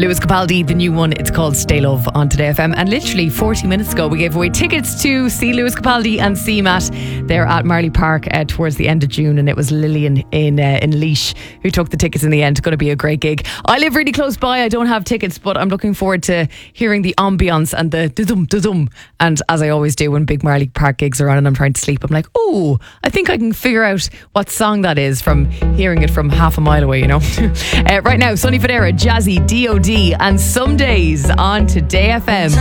Lewis Capaldi, the new one, it's called Stay Love on Today FM. And literally 40 minutes ago, we gave away tickets to see Lewis Capaldi and see Matt. They're at Marley Park towards the end of June, and it was Lillian in Laois who took the tickets in the end. It's going to be a great gig. I live really close by. I don't have tickets, but I'm looking forward to hearing the ambience and the dum-dum. And as I always do when big Marley Park gigs are on and I'm trying to sleep, I'm like, oh, I think I can figure out what song that is from hearing it from half a mile away, you know. Right now, Sonny Fodera, Jazzy, D.O.D. and Some Days on Today FM.